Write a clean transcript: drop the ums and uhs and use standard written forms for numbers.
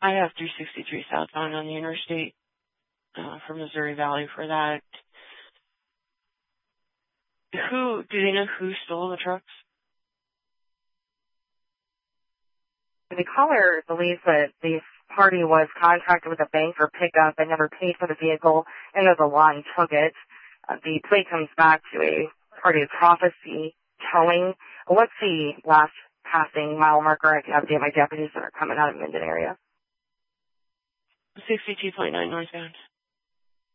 I have 363 southbound on the interstate from Missouri Valley for that. Do they know who stole the trucks? The caller believes that the party was contracted with a bank for pickup and never paid for the vehicle, and there's a lie and took it. The plate comes back to a party of Prophecy Towing. What's the last passing mile marker? I can update my deputies that are coming out of Minden area. 62.9 northbound.